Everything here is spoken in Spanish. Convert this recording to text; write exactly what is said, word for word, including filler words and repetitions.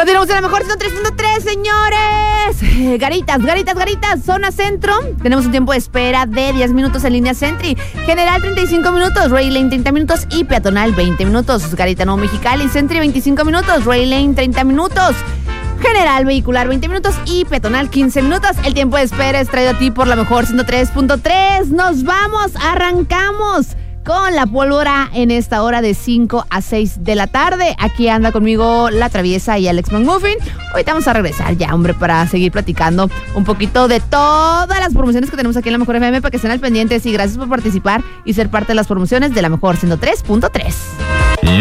Continuamos en la mejor ciento tres punto tres, señores. Garitas, Garitas, Garitas, zona centro. Tenemos un tiempo de espera de diez minutos en línea Sentry. General treinta y cinco minutos, Rail Lane treinta minutos y peatonal veinte minutos. Garita Nuevo Mexicali, Sentry veinticinco minutos, Rail Lane treinta minutos. General vehicular veinte minutos y peatonal quince minutos. El tiempo de espera es traído a ti por la mejor ciento tres punto tres. Nos vamos, arrancamos con la pólvora en esta hora de cinco a seis de la tarde. Aquí anda conmigo La Traviesa y Alex McMuffin. Ahorita vamos a regresar ya, hombre, para seguir platicando un poquito de todas las promociones que tenemos aquí en La Mejor F M para que estén al pendiente. Y gracias por participar y ser parte de las promociones de La Mejor ciento tres punto tres.